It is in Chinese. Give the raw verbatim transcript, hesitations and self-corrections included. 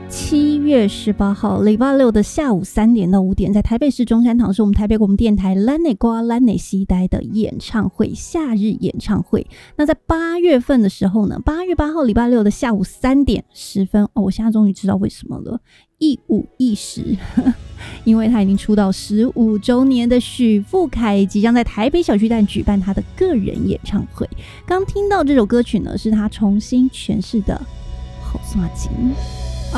七月十八号礼拜六的下午三点到五点，在台北市中山堂是我们台北广播电台蓝内瓜蓝内西呆的演唱会，夏日演唱会。那在八月份的时候呢，八月八号礼拜六的下午三点十分，哦，我现在终于知道为什么了，一五一十，因为他已经出道十五周年的许富凯即将在台北小巨蛋举办他的个人演唱会。刚听到这首歌曲呢，是他重新诠释的《好山情》。